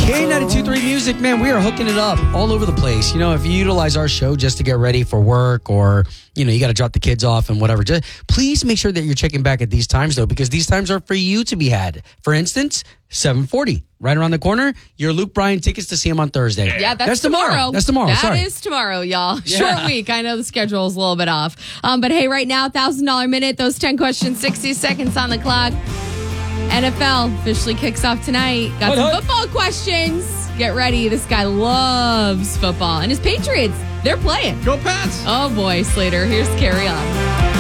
K92.3 Music, man, we are hooking it up all over the place. You know, if you utilize our show just to get ready for work or, you know, you got to drop the kids off and whatever, just please make sure that you're checking back at these times, though, because these times are for you to be had. For instance, 7:40, right around the corner, your Luke Bryan tickets to see him on Thursday. Yeah, that's tomorrow. That's tomorrow. That is tomorrow, y'all. Yeah. Short week. I know the schedule is a little bit off. But hey, right now, $1,000 minute, those 10 questions, 60 seconds on the clock. NFL officially kicks off tonight. Got some football questions. Get ready. This guy loves football. And his Patriots, they're playing. Go Pats! Oh, boy, Slater. Here's Carry On.